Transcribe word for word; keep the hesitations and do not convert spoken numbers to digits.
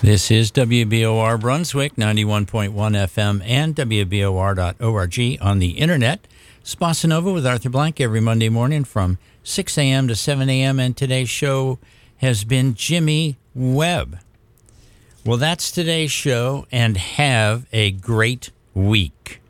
This is W B O R Brunswick, ninety-one point one F M and W B O R dot org on the internet. Spossa Nova with Arthur Blank every Monday morning from six a.m. to seven a.m. And today's show has been Jimmy Webb. Well, that's today's show, and have a great week.